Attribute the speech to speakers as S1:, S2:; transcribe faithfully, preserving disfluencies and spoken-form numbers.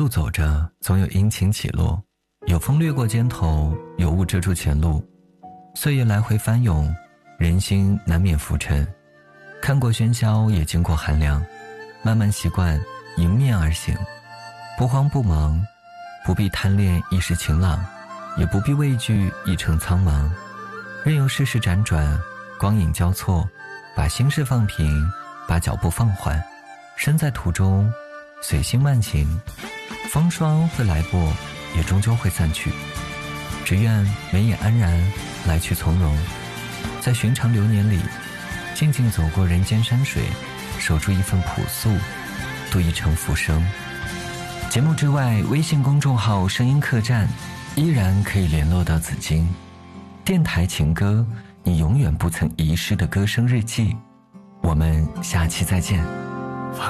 S1: 路走着，总有阴晴起落，有风掠过肩头，有雾遮住前路。岁月来回翻涌，人心难免浮沉。看过喧嚣，也经过寒凉，慢慢习惯迎面而行，不慌不忙，不必贪恋一时晴朗，也不必畏惧一程苍茫。任由世事辗转，光影交错，把心事放平，把脚步放缓，身在途中，随心慢行。风霜会来过，也终究会散去。只愿眉眼安然，来去从容，在寻常流年里，静静走过人间山水，守住一份朴素，度一程浮生。节目之外，微信公众号声音客栈依然可以联络到紫金。电台情歌，你永远不曾遗失的歌声日记。我们下期再见。